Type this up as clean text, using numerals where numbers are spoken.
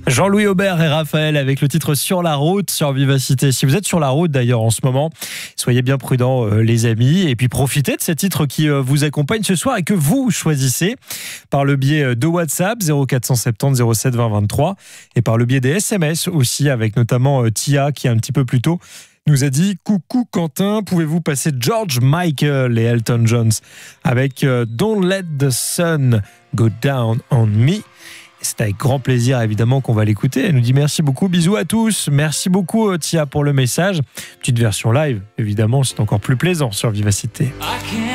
Jean-Louis Aubert et Raphaël avec le titre Sur la route sur Vivacité. Si vous êtes sur la route d'ailleurs en ce moment, soyez bien prudents les amis, et puis profitez de ces titres qui vous accompagnent ce soir et que vous choisissez par le biais de WhatsApp 0470 07 20 23 et par le biais des SMS aussi, avec notamment Tia qui un petit peu plus tôt nous a dit: coucou Quentin, pouvez-vous passer George Michael et Elton John avec Don't Let the Sun Go Down on Me. C'est avec grand plaisir évidemment qu'on va l'écouter. Elle nous dit merci beaucoup, bisous à tous. Merci beaucoup Tia pour le message. Petite version live, évidemment, c'est encore plus plaisant sur Vivacité.